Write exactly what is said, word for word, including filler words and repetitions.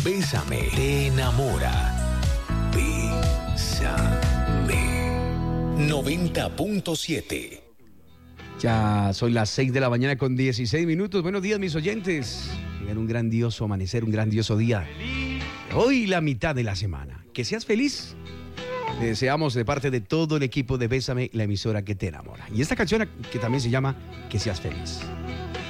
Bésame, te enamora. Bésame. noventa punto siete. Ya son las seis de la mañana con dieciséis minutos. Buenos días, mis oyentes. Tengan un grandioso amanecer, un grandioso día. Hoy la mitad de la semana. Que seas feliz. Te deseamos de parte de todo el equipo de Bésame, la emisora que te enamora. Y esta canción que también se llama Que seas feliz.